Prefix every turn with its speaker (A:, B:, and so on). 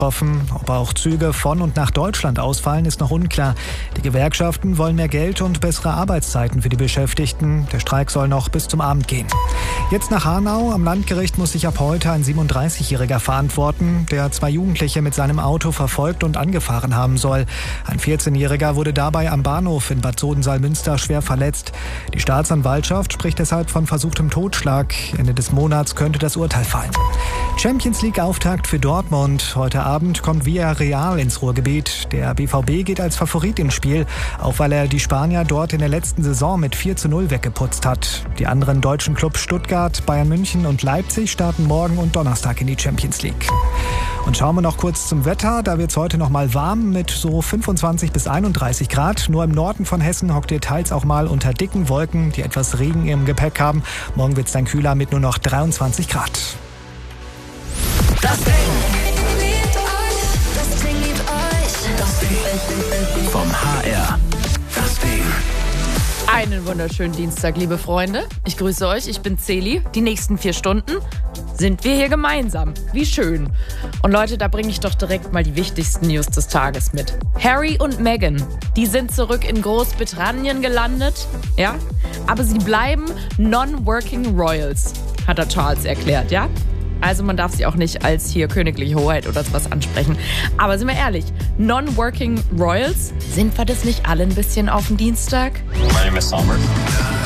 A: Offen. Ob auch Züge von und nach Deutschland ausfallen, ist noch unklar. Die Gewerkschaften wollen mehr Geld und bessere Arbeitszeiten für die Beschäftigten. Der Streik soll noch bis zum Abend gehen. Jetzt nach Hanau. Am Landgericht muss sich ab heute ein 37-Jähriger verantworten, der 2 Jugendliche mit seinem Auto verfolgt und angefahren haben soll. Ein 14-Jähriger wurde dabei am Bahnhof in Bad Soden-Salmünster schwer verletzt. Die Staatsanwaltschaft spricht deshalb von versuchtem Totschlag. Ende des Monats könnte das Urteil fallen. Champions-League-Auftakt für Dortmund. Heute Abend kommt Villarreal ins Ruhrgebiet. Der BVB geht als Favorit ins Spiel, auch weil er die Spanier dort in der letzten Saison mit 4:0 weggeputzt hat. Die anderen deutschen Clubs Stuttgart, Bayern München und Leipzig starten morgen und Donnerstag in die Champions League. Und schauen wir noch kurz zum Wetter. Da wird es heute noch mal warm mit so 25 bis 31 Grad. Nur im Norden von Hessen hockt ihr teils auch mal unter dicken Wolken, die etwas Regen im Gepäck haben. Morgen wird es dann kühler mit nur noch 23 Grad.
B: Das Ding liebt euch. Das Ding liebt euch. Das Ding vom HR. Das Ding.
C: Einen wunderschönen Dienstag, liebe Freunde. Ich grüße euch, ich bin Celi. Die nächsten 4 Stunden sind wir hier gemeinsam. Wie schön. Und Leute, da bringe ich doch direkt mal die wichtigsten News des Tages mit. Harry und Meghan, die sind zurück in Großbritannien gelandet. Ja, aber sie bleiben Non-Working Royals, hat der Charles erklärt, ja? Also man darf sie auch nicht als hier königliche Hoheit oder sowas ansprechen. Aber sind wir ehrlich, Non-Working Royals, sind wir das nicht alle ein bisschen auf den Dienstag?
D: My name is Summer.